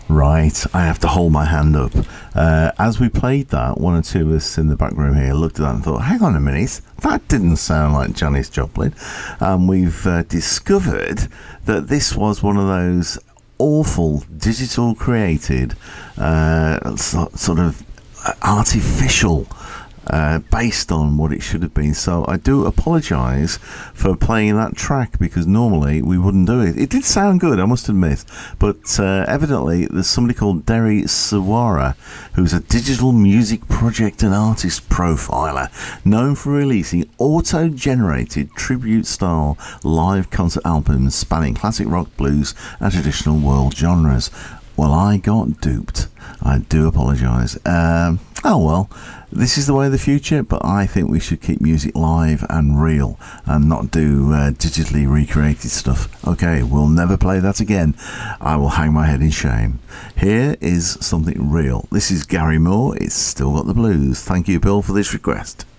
Right, I have to hold my hand up. As we played that, one or two of us in the back room here looked at that and thought, hang on a minute, that didn't sound like Janis Joplin. And we've discovered that this was one of those awful digital created sort of artificial based on what it should have been. So I do apologise for playing that track, because normally we wouldn't do it. It did sound good, I must admit, but evidently there's somebody called Derry Sawara, who's a digital music project and artist profiler known for releasing auto-generated tribute-style live concert albums spanning classic rock, blues and traditional world genres. Well, I got duped. I do apologise. Oh well, this is the way of the future, but I think we should keep music live and real and not do digitally recreated stuff. Okay, we'll never play that again. I will hang my head in shame. Here is something real. This is Gary Moore. It's Still Got the Blues. Thank you, Bill, for this request.